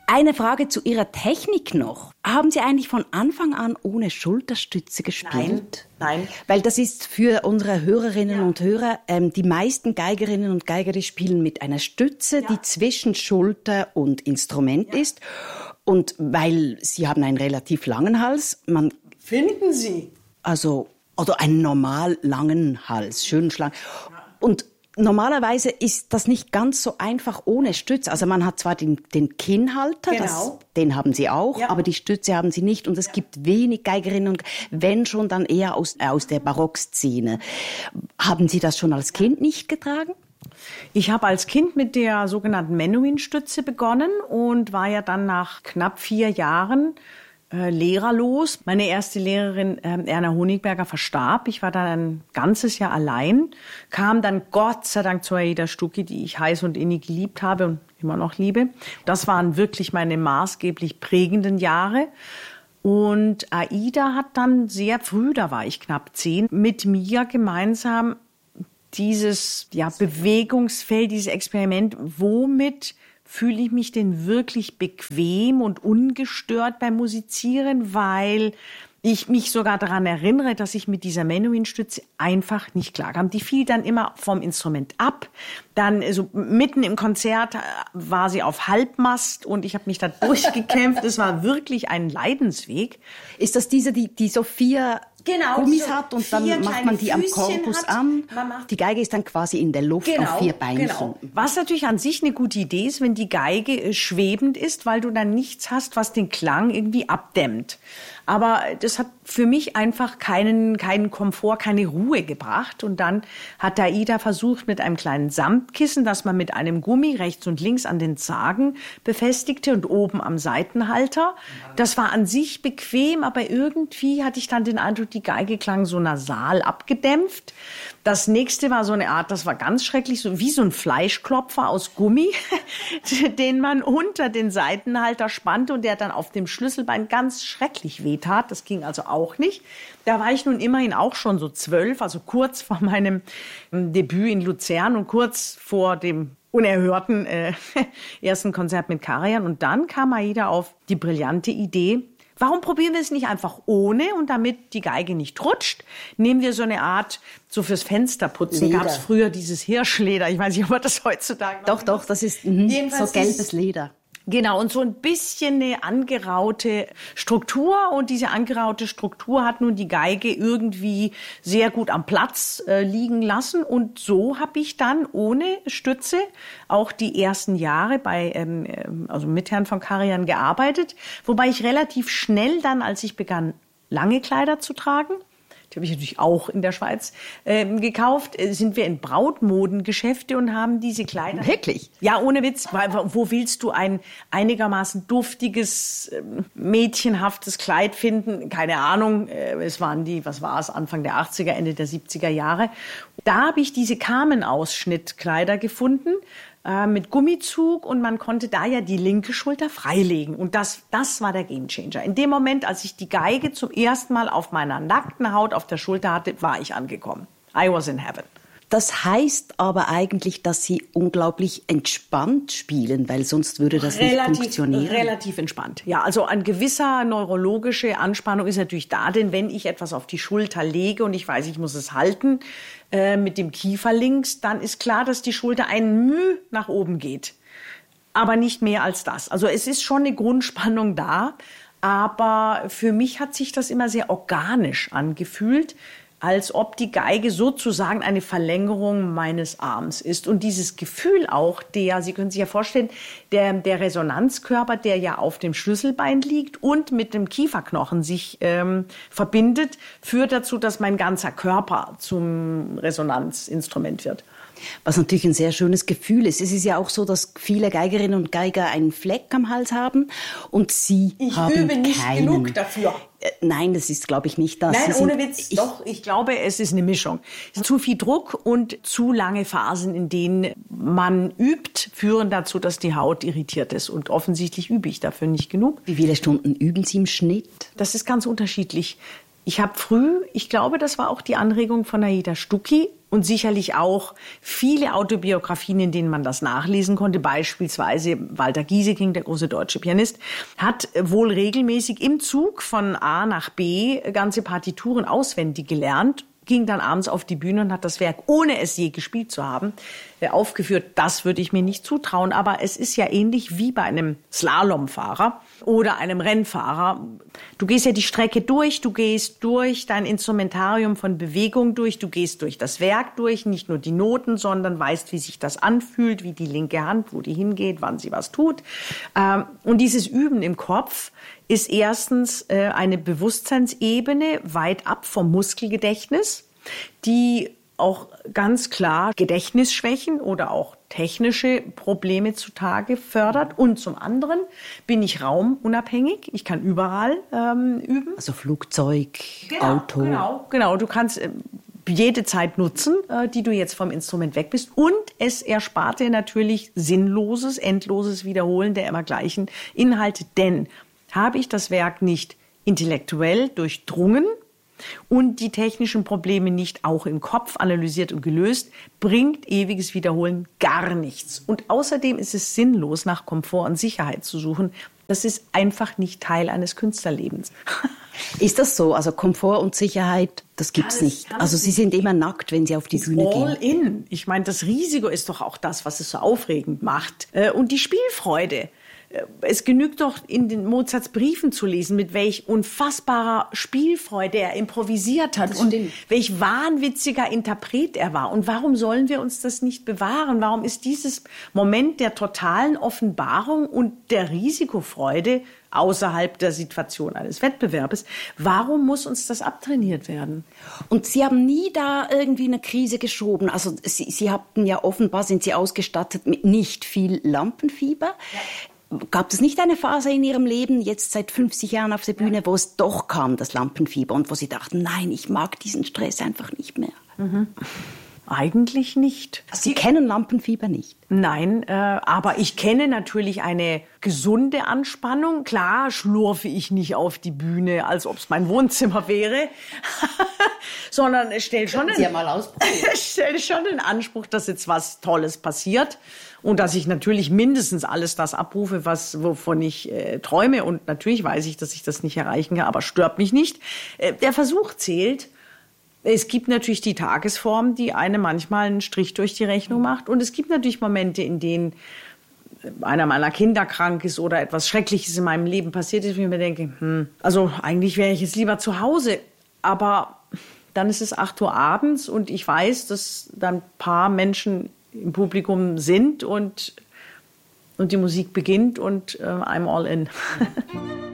Eine Frage zu Ihrer Technik noch. Haben Sie eigentlich von Anfang an ohne Schulterstütze gespielt? Nein. Weil das ist für unsere Hörerinnen und Hörer, die meisten Geigerinnen und Geiger, die spielen mit einer Stütze, die zwischen Schulter und Instrument ist. Und weil Sie haben einen relativ langen Hals, Finden Sie? Also, oder einen normal langen Hals, schön schlank. Und normalerweise ist das nicht ganz so einfach ohne Stütze. Also man hat zwar den Kinnhalter, den haben Sie auch, aber die Stütze haben Sie nicht. Und es gibt wenig Geigerinnen und wenn schon, dann eher aus der Barockszene. Haben Sie das schon als Kind nicht getragen? Ich habe als Kind mit der sogenannten Menuhin-Stütze begonnen und war ja dann nach knapp 4 Jahren lehrerlos. Meine erste Lehrerin, Erna Honigberger, verstarb. Ich war dann ein ganzes Jahr allein, kam dann Gott sei Dank zu Aida Stucki, die ich heiß und innig geliebt habe und immer noch liebe. Das waren wirklich meine maßgeblich prägenden Jahre. Und Aida hat dann sehr früh, da war ich knapp 10, mit mir gemeinsam dieses Bewegungsfeld, dieses Experiment, womit fühle ich mich denn wirklich bequem und ungestört beim Musizieren, weil ich mich sogar daran erinnere, dass ich mit dieser Menuhin-Stütze einfach nicht klarkam. Die fiel dann immer vom Instrument ab. Dann so mitten im Konzert war sie auf Halbmast und ich habe mich da durchgekämpft. Es war wirklich ein Leidensweg. Ist das diese, die so 4 Gummis so hat und dann macht man die am Korpus an? Die Geige ist dann quasi in der Luft auf 4 Beinchen. Genau. Was natürlich an sich eine gute Idee ist, wenn die Geige schwebend ist, weil du dann nichts hast, was den Klang irgendwie abdämmt. Aber das hat für mich einfach keinen Komfort, keine Ruhe gebracht. Und dann hat Aida versucht mit einem kleinen Samtkissen, das man mit einem Gummi rechts und links an den Zagen befestigte und oben am Seitenhalter. Das war an sich bequem, aber irgendwie hatte ich dann den Eindruck, die Geige klang so nasal abgedämpft. Das nächste war so eine Art, das war ganz schrecklich, so wie so ein Fleischklopfer aus Gummi, den man unter den Seitenhalter spannte und der dann auf dem Schlüsselbein ganz schrecklich wehtat. Das ging also auch nicht. Da war ich nun immerhin auch schon so 12, also kurz vor meinem Debüt in Luzern und kurz vor dem unerhörten ersten Konzert mit Karajan. Und dann kam Aida auf die brillante Idee, warum probieren wir es nicht einfach ohne und damit die Geige nicht rutscht, nehmen wir so eine Art, so fürs Fensterputzen gab es früher dieses Hirschleder. Ich weiß nicht, ob man das heutzutage noch Doch, das ist so gelbes Leder. Genau, und so ein bisschen eine angeraute Struktur. Und diese angeraute Struktur hat nun die Geige irgendwie sehr gut am Platz liegen lassen. Und so habe ich dann ohne Stütze auch die ersten Jahre mit Herrn von Karajan gearbeitet. Wobei ich relativ schnell dann, als ich begann, lange Kleider zu tragen, die habe ich natürlich auch in der Schweiz gekauft, sind wir in Brautmodengeschäfte und haben diese Kleider... Wirklich? Ja, ohne Witz. Wo willst du ein einigermaßen duftiges, mädchenhaftes Kleid finden? Keine Ahnung. Es waren Anfang der 80er, Ende der 70er Jahre. Da habe ich diese Carmen-Ausschnittkleider gefunden, mit Gummizug und man konnte da ja die linke Schulter freilegen. Und das war der Gamechanger. In dem Moment, als ich die Geige zum ersten Mal auf meiner nackten Haut auf der Schulter hatte, war ich angekommen. I was in heaven. Das heißt aber eigentlich, dass Sie unglaublich entspannt spielen, weil sonst würde das nicht funktionieren. Relativ entspannt. Ja, also eine gewisse neurologische Anspannung ist natürlich da, denn wenn ich etwas auf die Schulter lege und ich weiß, ich muss es halten mit dem Kiefer links, dann ist klar, dass die Schulter ein Müh nach oben geht. Aber nicht mehr als das. Also es ist schon eine Grundspannung da, aber für mich hat sich das immer sehr organisch angefühlt, als ob die Geige sozusagen eine Verlängerung meines Arms ist. Und dieses Gefühl auch, Sie können sich ja vorstellen, der Resonanzkörper, der ja auf dem Schlüsselbein liegt und mit dem Kieferknochen sich verbindet, führt dazu, dass mein ganzer Körper zum Resonanzinstrument wird. Was natürlich ein sehr schönes Gefühl ist. Es ist ja auch so, dass viele Geigerinnen und Geiger einen Fleck am Hals haben und Sie haben keinen. Ich übe nicht genug dafür. Nein, das ist, glaube ich, nicht das. Nein, ohne Witz. Doch, ich glaube, es ist eine Mischung. Zu viel Druck und zu lange Phasen, in denen man übt, führen dazu, dass die Haut irritiert ist. Und offensichtlich übe ich dafür nicht genug. Wie viele Stunden üben Sie im Schnitt? Das ist ganz unterschiedlich. Ich habe früh, ich glaube, das war auch die Anregung von Aida Stucki, und sicherlich auch viele Autobiografien, in denen man das nachlesen konnte. Beispielsweise Walter Gieseking, der große deutsche Pianist, hat wohl regelmäßig im Zug von A nach B ganze Partituren auswendig gelernt, ging dann abends auf die Bühne und hat das Werk, ohne es je gespielt zu haben, aufgeführt. Das würde ich mir nicht zutrauen, aber es ist ja ähnlich wie bei einem Slalomfahrer oder einem Rennfahrer. Du gehst ja die Strecke durch, du gehst durch dein Instrumentarium von Bewegung durch, du gehst durch das Werk durch, nicht nur die Noten, sondern weißt, wie sich das anfühlt, wie die linke Hand, wo die hingeht, wann sie was tut. Und dieses Üben im Kopf ist erstens eine Bewusstseinsebene weit ab vom Muskelgedächtnis, die auch ganz klar Gedächtnisschwächen oder auch technische Probleme zutage fördert. Und zum anderen bin ich raumunabhängig. Ich kann überall üben. Also Flugzeug, Auto. Genau. Du kannst jede Zeit nutzen, die du jetzt vom Instrument weg bist. Und es erspart dir natürlich sinnloses, endloses Wiederholen der immer gleichen Inhalte. Denn habe ich das Werk nicht intellektuell durchdrungen und die technischen Probleme nicht auch im Kopf analysiert und gelöst, bringt ewiges Wiederholen gar nichts. Und außerdem ist es sinnlos, nach Komfort und Sicherheit zu suchen. Das ist einfach nicht Teil eines Künstlerlebens. Ist das so? Also Komfort und Sicherheit, das gibt's nicht. Also Sie sind immer nackt, wenn Sie auf die Bühne gehen. All in. Ich meine, das Risiko ist doch auch das, was es so aufregend macht. Und die Spielfreude. Es genügt doch, in den Mozarts Briefen zu lesen, mit welch unfassbarer Spielfreude er improvisiert hat und welch wahnwitziger Interpret er war. Und warum sollen wir uns das nicht bewahren? Warum ist dieses Moment der totalen Offenbarung und der Risikofreude außerhalb der Situation eines Wettbewerbes, warum muss uns das abtrainiert werden? Und Sie haben nie da irgendwie eine Krise geschoben. Also Sie hatten ja offenbar, sind Sie ausgestattet mit nicht viel Lampenfieber. Ja. Gab es nicht eine Phase in Ihrem Leben, jetzt seit 50 Jahren auf der Bühne, wo es doch kam, das Lampenfieber, und wo Sie dachten, nein, ich mag diesen Stress einfach nicht mehr? Mhm. Eigentlich nicht. Sie kennen Lampenfieber nicht? Nein, aber ich kenne natürlich eine gesunde Anspannung. Klar schlurfe ich nicht auf die Bühne, als ob es mein Wohnzimmer wäre, sondern es stellt schon den Anspruch, dass jetzt was Tolles passiert und dass ich natürlich mindestens alles das abrufe, wovon ich träume. Und natürlich weiß ich, dass ich das nicht erreichen kann, aber stört mich nicht. Der Versuch zählt. Es gibt natürlich die Tagesform, die einem manchmal einen Strich durch die Rechnung macht. Und es gibt natürlich Momente, in denen einer meiner Kinder krank ist oder etwas Schreckliches in meinem Leben passiert ist, wo ich mir denke, also eigentlich wäre ich jetzt lieber zu Hause. Aber dann ist es 8 Uhr abends und ich weiß, dass da ein paar Menschen im Publikum sind und die Musik beginnt und I'm all in.